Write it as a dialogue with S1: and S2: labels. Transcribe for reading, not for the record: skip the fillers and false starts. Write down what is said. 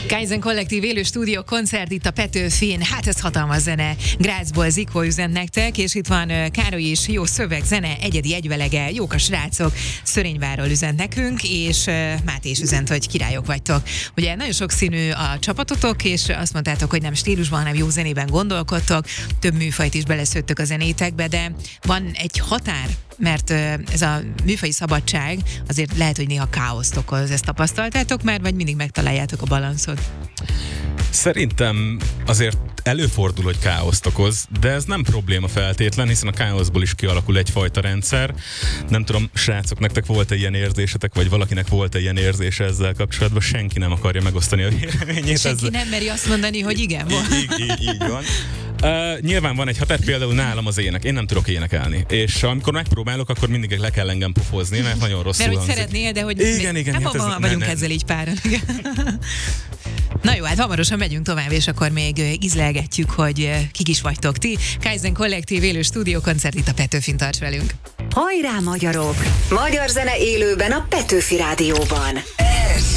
S1: Kaizen Kollektív élő stúdió koncert itt a Petőfin. Hát ez hatalmas zene. Grácsból Zikó üzent nektek, és itt van Károly is, jó szöveg, zene, egyedi egyvelege, jók a srácok. Szörényvárról üzent nekünk, és Máté is üzent, hogy királyok vagytok. Ugye nagyon sokszínű a csapatotok, és azt mondtátok, hogy nem stílusban, hanem jó zenében gondolkodtok. Több műfajt is beleszőttök a zenétekbe, de van egy határ, mert ez a műfaji szabadság azért lehet, hogy néha káoszt okoz. Ezt tapasztaltátok már, vagy mindig megtaláljátok a balanszot?
S2: Szerintem azért előfordul, hogy káoszt okoz, de ez nem probléma feltétlen, hiszen a káoszból is kialakul egyfajta rendszer. Nem tudom, srácok, nektek volt-e ilyen érzésetek, vagy valakinek volt-e ilyen érzése ezzel kapcsolatban? Senki nem akarja megosztani a véleményét.
S1: Senki nem meri azt mondani, hogy igen.
S2: Így van. Nyilván van egy határ, például nálam az ének. Én nem tudok énekelni. És amikor megpróbálok, akkor mindig le kell engem pofozni, mert nagyon rosszul
S1: mert hogy
S2: hangzik.
S1: szeretnél, de hogy
S2: igen,
S1: hát vagyunk ezzel így páran. Na jó, hát hamarosan megyünk tovább, és akkor még ízlelgetjük, hogy kik is vagytok ti. Kaizen Kollektív élő stúdiókoncert itt a Petőfin, tarts velünk!
S3: Hajrá magyarok! Magyar zene élőben a Petőfi Rádióban.